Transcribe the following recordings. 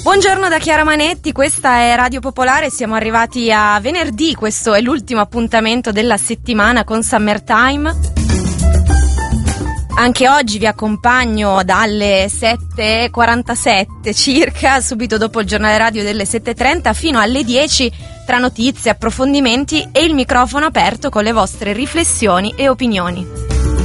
Buongiorno da Chiara Manetti, questa è Radio Popolare, siamo arrivati a venerdì, questo è l'ultimo appuntamento della settimana con Summertime. Anche oggi vi accompagno dalle 7:47 circa, subito dopo il giornale radio delle 7:30 fino alle 10, tra notizie, approfondimenti e il microfono aperto con le vostre riflessioni e opinioni.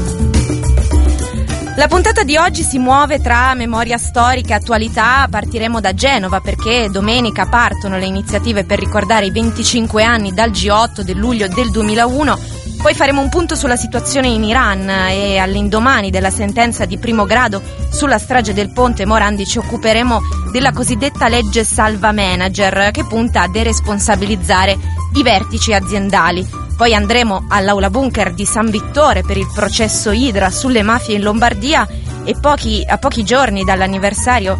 La puntata di oggi si muove tra memoria storica e attualità. Partiremo da Genova perché domenica partono le iniziative per ricordare i 25 anni dal G8 del luglio del 2001. Poi faremo un punto sulla situazione in Iran e all'indomani della sentenza di primo grado sulla strage del ponte Morandi ci occuperemo della cosiddetta legge salva manager che punta a deresponsabilizzare i vertici aziendali. Poi andremo all'Aula Bunker di San Vittore per il processo Idra sulle mafie in Lombardia e a pochi giorni dall'anniversario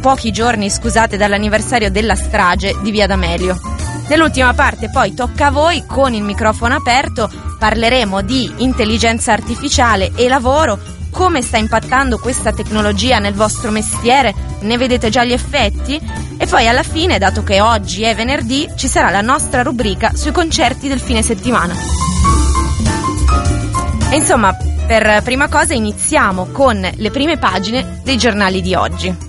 della strage di Via D'Amelio. Nell'ultima parte poi tocca a voi, con il microfono aperto parleremo di intelligenza artificiale e lavoro, come sta impattando questa tecnologia nel vostro mestiere, ne vedete già gli effetti? E poi alla fine, dato che oggi è venerdì, ci sarà la nostra rubrica sui concerti del fine settimana. E insomma, per prima cosa iniziamo con le prime pagine dei giornali di oggi.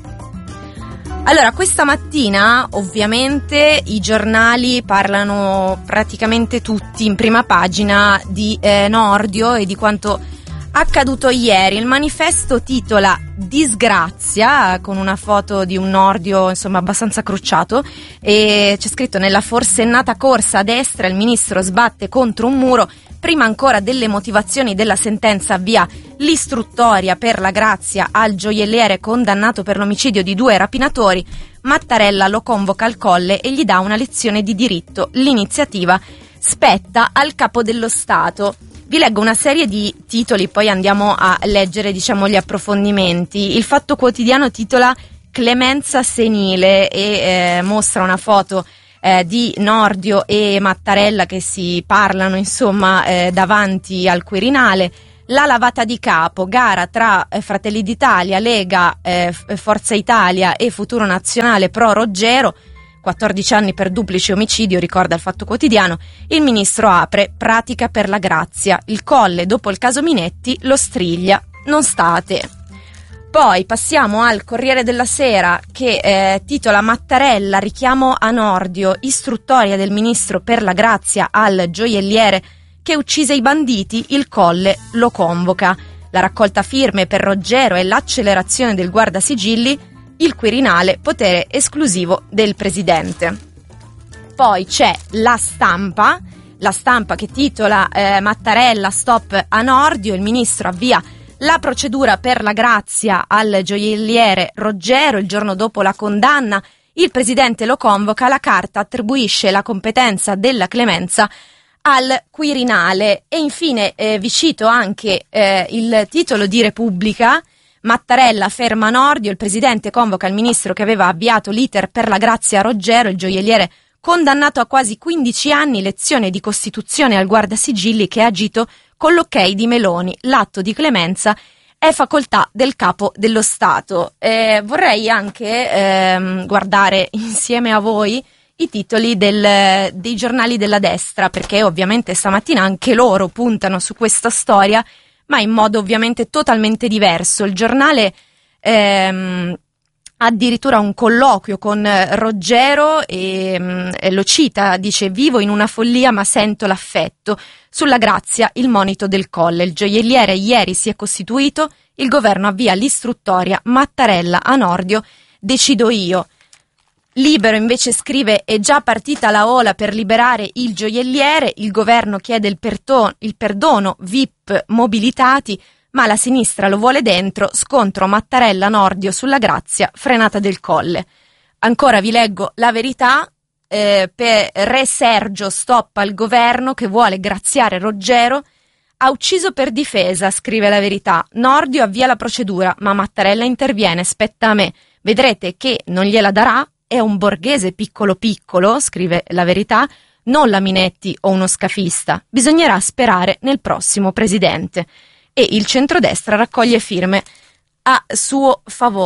Allora, questa mattina ovviamente i giornali parlano praticamente tutti in prima pagina di Nordio e di quanto accaduto ieri. Il manifesto titola Disgrazia, con una foto di un Nordio insomma abbastanza crucciato, e c'è scritto: nella forsennata corsa a destra il ministro sbatte contro un muro, prima ancora delle motivazioni della sentenza avvia l'istruttoria per la grazia al gioielliere condannato per l'omicidio di 2 rapinatori, Mattarella lo convoca al Colle e gli dà una lezione di diritto, l'iniziativa spetta al capo dello Stato. Vi leggo una serie di titoli, poi andiamo a leggere gli approfondimenti. Il Fatto Quotidiano titola Clemenza senile e mostra una foto di Nordio e Mattarella che si parlano davanti al Quirinale. La lavata di capo, gara tra Fratelli d'Italia, Lega, Forza Italia e Futuro Nazionale pro Roggero. 14 anni per duplice omicidio, ricorda il Fatto Quotidiano. Il ministro apre pratica per la grazia. Il Colle, dopo il caso Minetti, lo striglia. Non state. Poi passiamo al Corriere della Sera che titola Mattarella, richiamo a Nordio, istruttoria del ministro per la grazia al gioielliere che uccise i banditi, il Colle lo convoca. La raccolta firme per Roggero e l'accelerazione del guardasigilli, il Quirinale, potere esclusivo del presidente. Poi c'è la stampa che titola Mattarella, stop a Nordio, il ministro avvia la procedura per la grazia al gioielliere Roggero, il giorno dopo la condanna, il presidente lo convoca, la carta attribuisce la competenza della clemenza al Quirinale. E infine vi cito anche il titolo di Repubblica: Mattarella ferma Nordio, il presidente convoca il ministro che aveva avviato l'iter per la grazia a Roggero, il gioielliere condannato a quasi 15 anni, lezione di Costituzione al guardasigilli che ha agito con l'ok di Meloni, l'atto di clemenza è facoltà del capo dello Stato. Vorrei anche guardare insieme a voi i titoli dei giornali della destra, perché ovviamente stamattina anche loro puntano su questa storia, ma in modo ovviamente totalmente diverso. Il Giornale addirittura un colloquio con Roggero e lo cita, dice: vivo in una follia ma sento l'affetto, sulla grazia il monito del Colle, il gioielliere ieri si è costituito, il governo avvia l'istruttoria, Mattarella a Nordio, decido io. Libero invece scrive: è già partita la ola per liberare il gioielliere, il governo chiede il perdono, VIP mobilitati, ma la sinistra lo vuole dentro, scontro Mattarella Nordio sulla grazia, frenata del Colle. Ancora vi leggo La Verità, per Re Sergio stop al governo che vuole graziare Roggero, ha ucciso per difesa, scrive La Verità, Nordio avvia la procedura, ma Mattarella interviene, spetta a me, vedrete che non gliela darà, è un borghese piccolo piccolo, scrive La Verità, non la Minetti o uno scafista, bisognerà sperare nel prossimo presidente. E il centrodestra raccoglie firme a suo favore.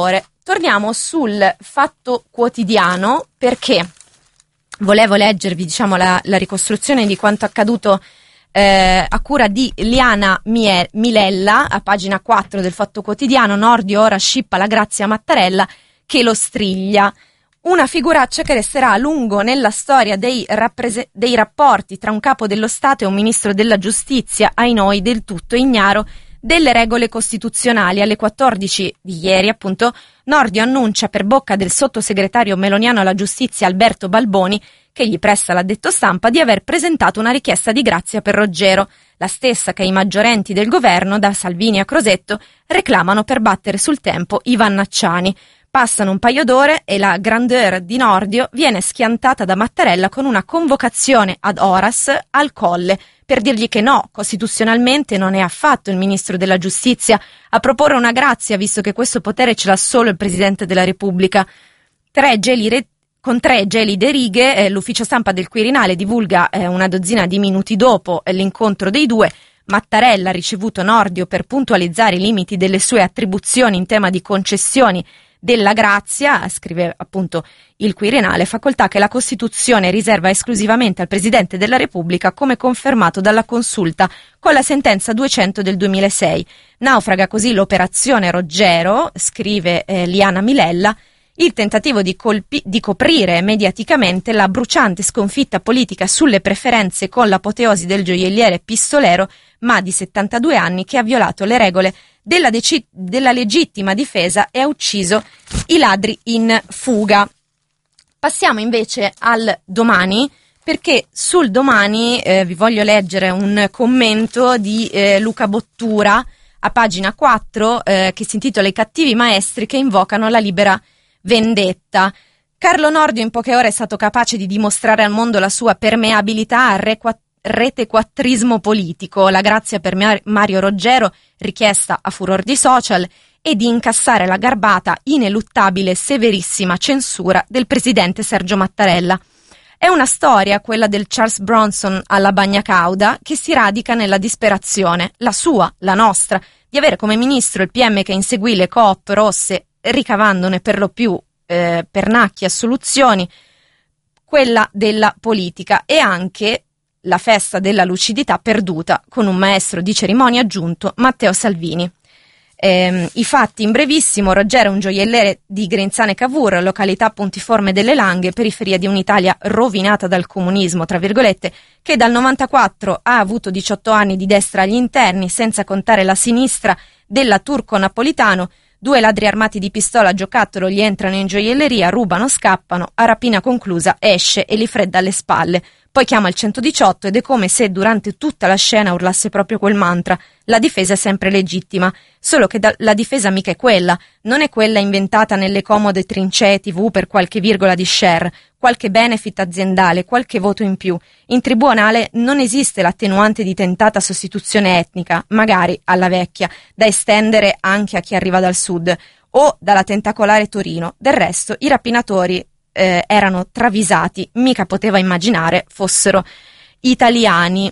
torniamo sul Fatto Quotidiano, perché volevo leggervi, diciamo, la ricostruzione di quanto accaduto a cura di Liana Milella, a pagina 4 del Fatto Quotidiano. Nordio ora scippa la Grazia Mattarella che lo striglia. Una figuraccia che resterà a lungo nella storia dei rapporti tra un capo dello Stato e un ministro della giustizia, ai noi del tutto ignaro delle regole costituzionali. Alle 14 di ieri, appunto, Nordio annuncia per bocca del sottosegretario meloniano alla giustizia Alberto Balboni, che gli presta l'addetto stampa, di aver presentato una richiesta di grazia per Roggero, la stessa che i maggiorenti del governo, da Salvini a Crosetto, reclamano per battere sul tempo i vannacciani. Passano un paio d'ore e la grandeur di Nordio viene schiantata da Mattarella con una convocazione ad horas al Colle per dirgli che no, costituzionalmente non è affatto il ministro della giustizia a proporre una grazia, visto che questo potere ce l'ha solo il Presidente della Repubblica. Con 3 gelide righe, l'ufficio stampa del Quirinale divulga una dozzina di minuti dopo l'incontro dei due. Mattarella ha ricevuto Nordio per puntualizzare i limiti delle sue attribuzioni in tema di concessioni della grazia, scrive appunto il Quirinale, facoltà che la Costituzione riserva esclusivamente al Presidente della Repubblica, come confermato dalla Consulta con la sentenza 200 del 2006. Naufraga così l'operazione Roggero, scrive Liana Milella, il tentativo di coprire mediaticamente la bruciante sconfitta politica sulle preferenze con l'apoteosi del gioielliere pistolero, ma di 72 anni, che ha violato le regole della legittima difesa e ha ucciso i ladri in fuga. Passiamo invece al Domani, perché sul Domani vi voglio leggere un commento di Luca Bottura a pagina 4 che si intitola "I cattivi maestri che invocano la libera vendetta". Carlo Nordio in poche ore è stato capace di dimostrare al mondo la sua permeabilità al retequattrismo politico, la grazia per Mario Roggero, richiesta a furor di social, e di incassare la garbata, ineluttabile e severissima censura del presidente Sergio Mattarella. È una storia, quella del Charles Bronson alla Bagna Cauda, che si radica nella disperazione, la sua, la nostra, di avere come ministro il PM che inseguì le coop rosse, ricavandone per lo più pernacchie assoluzioni, quella della politica, e anche la festa della lucidità perduta con un maestro di cerimonia aggiunto, Matteo Salvini. I fatti in brevissimo: Roggero è un gioielliere di Grenzane Cavour, località Pontiforme delle Langhe, periferia di un'Italia rovinata dal comunismo, tra virgolette, che dal 94 ha avuto 18 anni di destra agli interni, senza contare la sinistra della Turco Napolitano. 2 ladri armati di pistola a giocattolo gli entrano in gioielleria, rubano, scappano, a rapina conclusa esce e li fredda alle spalle. Poi chiama il 118 ed è come se durante tutta la scena urlasse proprio quel mantra: la difesa è sempre legittima, solo che la difesa mica è quella, non è quella inventata nelle comode trincee TV per qualche virgola di share, qualche benefit aziendale, qualche voto in più. In tribunale non esiste l'attenuante di tentata sostituzione etnica, magari alla vecchia, da estendere anche a chi arriva dal sud, o dalla tentacolare Torino. Del resto i rapinatori erano travisati, mica poteva immaginare fossero italiani.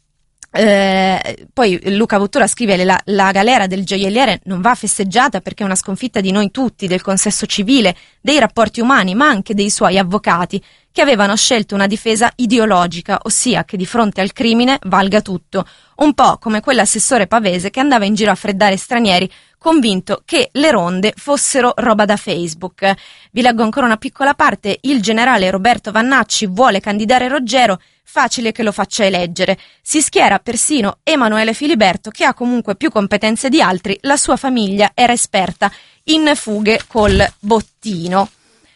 Poi Luca Bottura scrive: la galera del gioielliere non va festeggiata perché è una sconfitta di noi tutti, del consesso civile, dei rapporti umani, ma anche dei suoi avvocati, che avevano scelto una difesa ideologica, ossia che di fronte al crimine valga tutto, un po' come quell'assessore pavese che andava in giro a freddare stranieri, convinto che le ronde fossero roba da Facebook. Vi leggo ancora una piccola parte: il generale Roberto Vannacci vuole candidare Roggero, facile che lo faccia eleggere. Si schiera persino Emanuele Filiberto, che ha comunque più competenze di altri, la sua famiglia era esperta in fughe col bottino.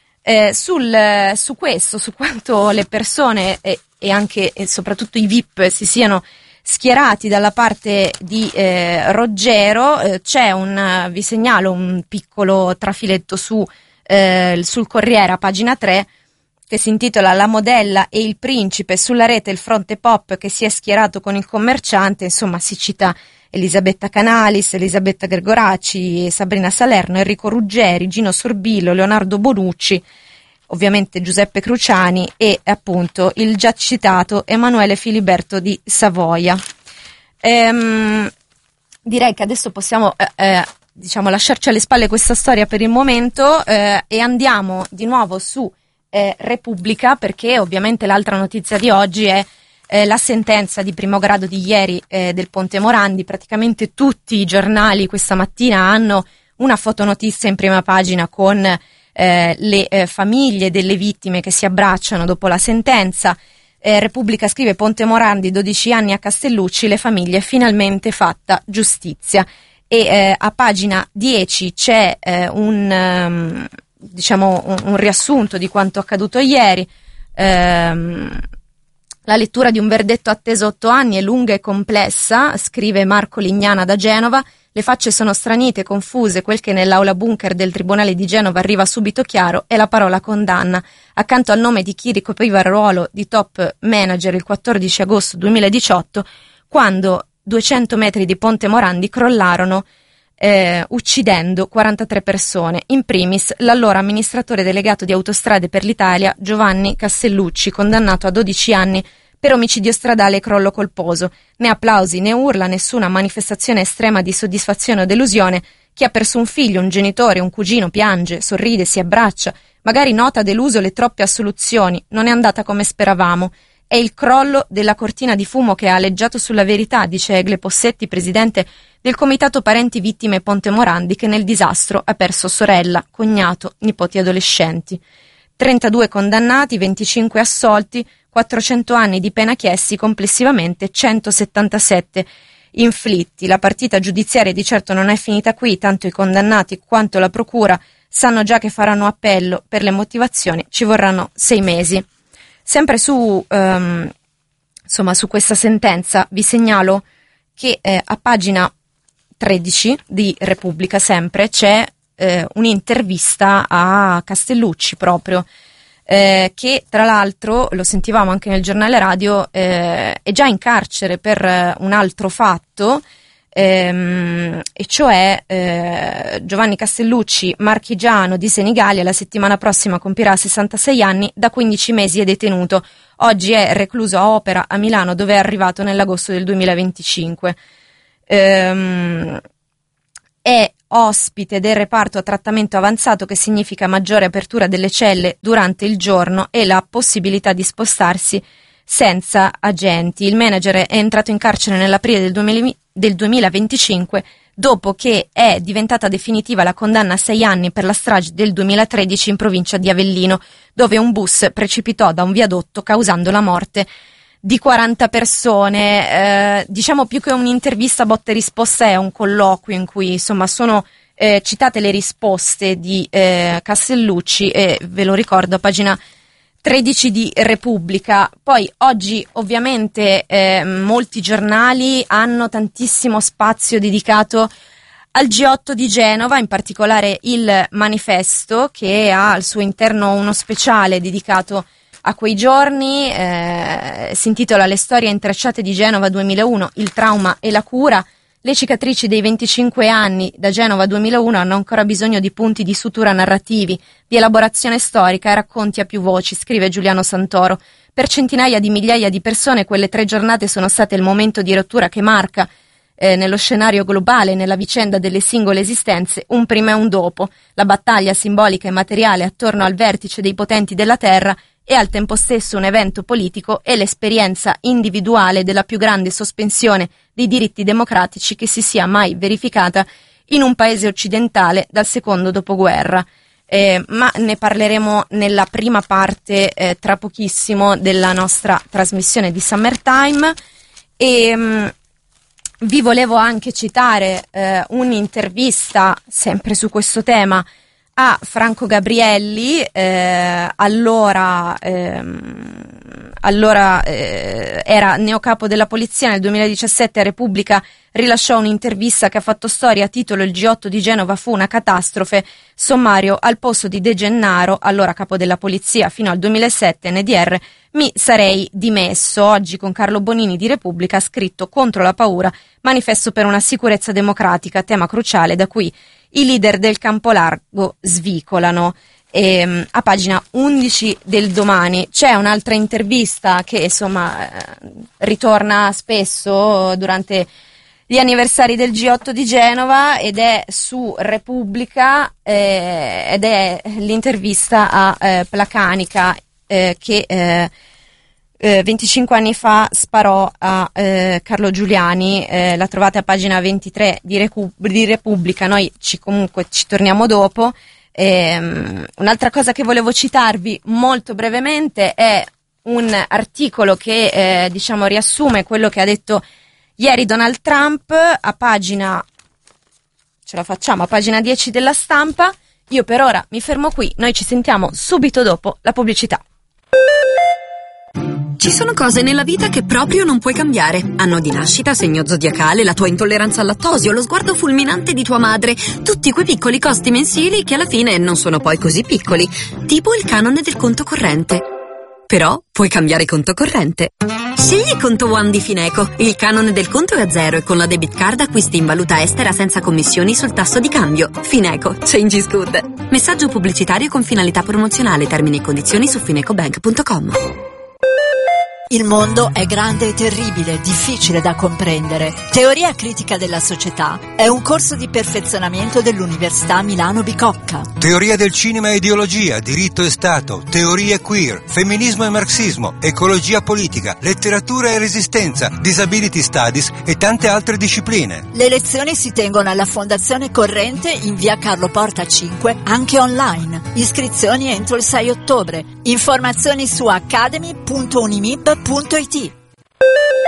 Su questo, su quanto le persone e anche e soprattutto i VIP si siano schierati dalla parte di Roggero, vi segnalo un piccolo trafiletto sul Corriere a pagina 3 che si intitola "La modella e il principe, sulla rete il fronte pop che si è schierato con il commerciante". Insomma, si cita Elisabetta Canalis, Elisabetta Gregoraci, Sabrina Salerno, Enrico Ruggeri, Gino Sorbillo, Leonardo Bonucci, ovviamente Giuseppe Cruciani e appunto il già citato Emanuele Filiberto di Savoia. Direi che adesso possiamo diciamo lasciarci alle spalle questa storia per il momento e andiamo di nuovo su Repubblica, perché ovviamente l'altra notizia di oggi è la sentenza di primo grado di ieri del Ponte Morandi. Praticamente tutti i giornali questa mattina hanno una fotonotizia in prima pagina con le famiglie delle vittime che si abbracciano dopo la sentenza. Repubblica scrive: Ponte Morandi, 12 anni a Castellucci, le famiglie finalmente fatta giustizia. E a pagina 10 c'è un riassunto di quanto accaduto ieri. La lettura di un verdetto atteso 8 anni è lunga e complessa, scrive Marco Lignana da Genova. Le facce sono stranite, confuse, quel che nell'aula bunker del Tribunale di Genova arriva subito chiaro è la parola condanna. Accanto al nome di chi ricopriva il ruolo di top manager il 14 agosto 2018, quando 200 metri di Ponte Morandi crollarono uccidendo 43 persone, in primis l'allora amministratore delegato di Autostrade per l'Italia Giovanni Castellucci, condannato a 12 anni per omicidio stradale e crollo colposo. Né applausi né urla, nessuna manifestazione estrema di soddisfazione o delusione. Chi ha perso un figlio, un genitore, un cugino piange, sorride, si abbraccia, magari nota deluso le troppe assoluzioni. Non è andata come speravamo. È il crollo della cortina di fumo che ha aleggiato sulla verità, dice Egle Possetti, presidente del Comitato Parenti Vittime Ponte Morandi, che nel disastro ha perso sorella, cognato, nipoti adolescenti. 32 condannati, 25 assolti, 400 anni di pena chiesti, complessivamente 177 inflitti. La partita giudiziaria di certo non è finita qui, tanto i condannati quanto la procura sanno già che faranno appello. Per le motivazioni ci vorranno 6 mesi. Sempre su questa sentenza vi segnalo che a pagina 13 di Repubblica sempre c'è un'intervista a Castellucci proprio, che tra l'altro, lo sentivamo anche nel giornale radio, è già in carcere per un altro fatto, e cioè Giovanni Castellucci, marchigiano di Senigallia, la settimana prossima compirà 66 anni, da 15 mesi è detenuto. Oggi è recluso a Opera a Milano, dove è arrivato nell'agosto del 2025. È ospite del reparto a trattamento avanzato, che significa maggiore apertura delle celle durante il giorno e la possibilità di spostarsi senza agenti. Il manager è entrato in carcere nell'aprile del 2025, dopo che è diventata definitiva la condanna a 6 anni per la strage del 2013 in provincia di Avellino, dove un bus precipitò da un viadotto causando la morte di 40 persone. Diciamo, più che un'intervista botta e risposta, è un colloquio in cui insomma sono citate le risposte di Castellucci, e ve lo ricordo a pagina 13 di Repubblica. Poi oggi ovviamente molti giornali hanno tantissimo spazio dedicato al G8 di Genova, in particolare il Manifesto, che ha al suo interno uno speciale dedicato a quei giorni. Si intitola Le storie intrecciate di Genova 2001, il trauma e la cura. Le cicatrici dei 25 anni da Genova 2001 hanno ancora bisogno di punti di sutura narrativi, di elaborazione storica e racconti a più voci, scrive Giuliano Santoro. Per centinaia di migliaia di persone quelle 3 giornate sono state il momento di rottura che marca, nello scenario globale, nella vicenda delle singole esistenze, un prima e un dopo. La battaglia simbolica e materiale attorno al vertice dei potenti della terra è al tempo stesso un evento politico e l'esperienza individuale della più grande sospensione dei diritti democratici che si sia mai verificata in un paese occidentale dal secondo dopoguerra. Ma ne parleremo nella prima parte tra pochissimo della nostra trasmissione di Summertime. E vi volevo anche citare un'intervista sempre su questo tema a Franco Gabrielli, allora era neocapo della polizia. Nel 2017 a Repubblica rilasciò un'intervista che ha fatto storia a titolo: Il G8 di Genova fu una catastrofe. Sommario: al posto di De Gennaro, allora capo della polizia fino al 2007 NDR, mi sarei dimesso. Oggi con Carlo Bonini di Repubblica ha scritto: contro la paura, manifesto per una sicurezza democratica, tema cruciale da cui i leader del campo largo svicolano. A pagina 11 del Domani c'è un'altra intervista che insomma ritorna spesso durante gli anniversari del G8 di Genova, ed è su Repubblica, ed è l'intervista a Placanica, che 25 anni fa sparò a Carlo Giuliani. La trovate a pagina 23 di Repubblica. Noi comunque ci torniamo dopo. Un'altra cosa che volevo citarvi molto brevemente è un articolo che riassume quello che ha detto ieri Donald Trump a pagina 10 della Stampa. Io per ora mi fermo qui, noi ci sentiamo subito dopo la pubblicità. Ci sono cose nella vita che proprio non puoi cambiare. Anno di nascita, segno zodiacale, la tua intolleranza al lattosio, lo sguardo fulminante di tua madre. Tutti quei piccoli costi mensili che alla fine non sono poi così piccoli. Tipo il canone del conto corrente. Però puoi cambiare conto corrente. Scegli Conto One di Fineco. Il canone del conto è a zero e con la debit card acquisti in valuta estera senza commissioni sul tasso di cambio. Fineco. Change is good. Messaggio pubblicitario con finalità promozionale. Termini e condizioni su finecobank.com. Il mondo è grande e terribile, difficile da comprendere. Teoria critica della società è un corso di perfezionamento dell'Università Milano Bicocca. Teoria del cinema e ideologia, diritto e Stato, teorie queer, femminismo e marxismo, ecologia politica, letteratura e resistenza, disability studies e tante altre discipline. Le lezioni si tengono alla Fondazione Corrente in via Carlo Porta 5, anche online. Iscrizioni entro il 6 ottobre. Informazioni su academy.unimip.it.